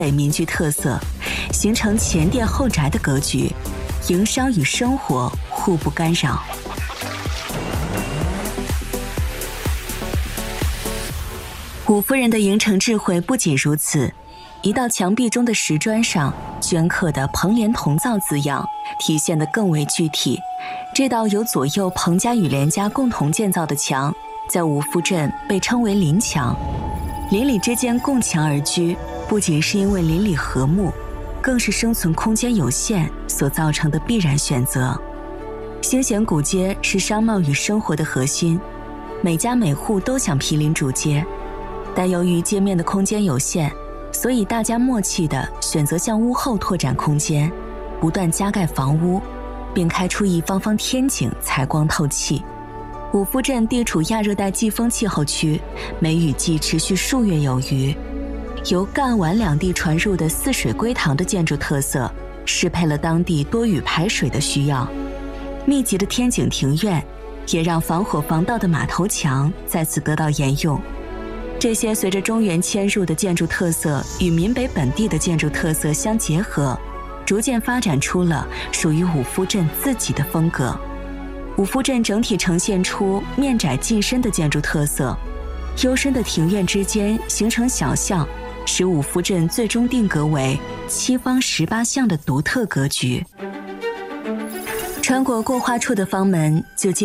民居特色，形成前店后宅的格局，营商与生活互不干扰。伍夫人的营城智慧不仅如此，一道墙壁中的石砖上镌刻的彭联同造字样体现得更为具体。这道由左右彭家与连家共同建造的墙，在伍夫镇被称为邻墙。邻里之间共墙而居，不仅是因为邻里和睦，更是生存空间有限所造成的必然选择。兴贤古街是商贸与生活的核心，每家每户都想毗邻主街，但由于街面的空间有限，所以大家默契地选择向屋后拓展空间，不断加盖房屋，并开出一方方天井，采光透气。伍夫镇地处亚热带季风气候区，梅雨季持续数月有余。由赣皖两地传入的四水归塘的建筑特色，适配了当地多雨排水的需要。密集的天井庭院，也让防火防盗的马头墙再次得到沿用。这些随着中原迁入的建筑特色与闽北本地的建筑特色相结合，逐渐发展出了属于伍夫镇自己的风格。伍夫镇整体呈现出面窄进深的建筑特色，幽深的庭院之间形成小巷，使伍夫镇最终定格为7方18巷的独特格局。穿过过花处的方门，就